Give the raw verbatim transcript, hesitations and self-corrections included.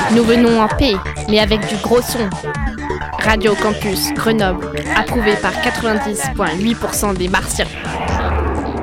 Nous venons en paix, mais avec du gros son. Radio Campus Grenoble, approuvé par quatre-vingt-dix virgule huit pour cent des Martiens.